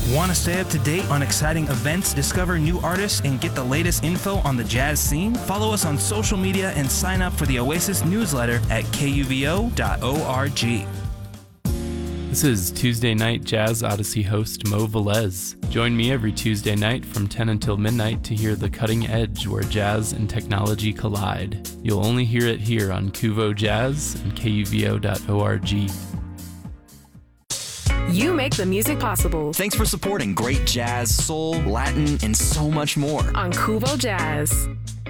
Want to stay up to date on exciting events, discover new artists, and get the latest info on the jazz scene? Follow us on social media and sign up for the Oasis newsletter at kuvo.org. This is Tuesday Night Jazz Odyssey host Mo Velez. Join me every Tuesday night from 10 until midnight to hear the cutting edge where jazz and technology collide. You'll only hear it here on Kuvo Jazz and kuvo.org. You make the music possible. Thanks for supporting great jazz, soul, Latin, and so much more on Kuvo Jazz.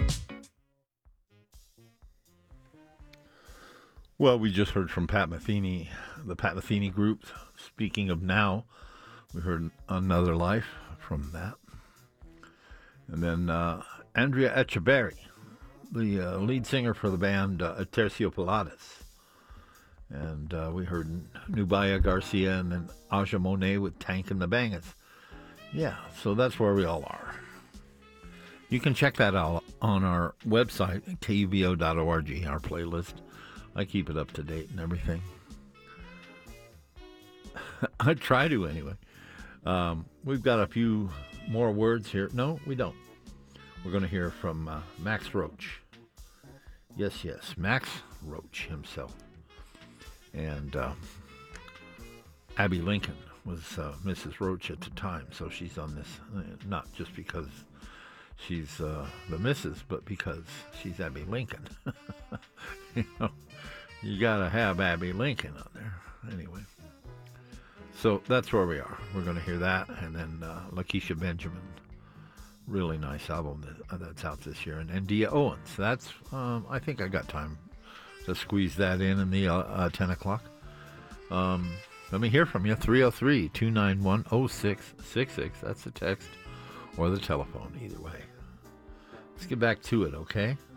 Well, we just heard from Pat Metheny, the Pat Metheny Group. Speaking of now, we heard Another Life from that. And then Andrea Echeverri, the lead singer for the band Aterciopelados. And we heard Nubia Garcia and then Aja Monet with Tank and the Bangers. Yeah, so that's where we all are. You can check that out on our website, kuvo.org, our playlist. I keep it up to date and everything. I try to anyway. We've got a few more words here. No, we don't. We're going to hear from Max Roach. Yes, Max Roach himself. And Abby Lincoln was Mrs. Roach at the time, so she's on this, not just because she's the missus, but because she's Abby Lincoln. You know, you got to have Abby Lincoln on there. Anyway, so that's where we are. We're going to hear that, and then Lakeisha Benjamin, really nice album that's out this year, and Dia Owens. That's I think I got time to squeeze that in the 10 o'clock. Let me hear from you. 303-291-0666. That's the text or the telephone, either way. Let's get back to it, okay?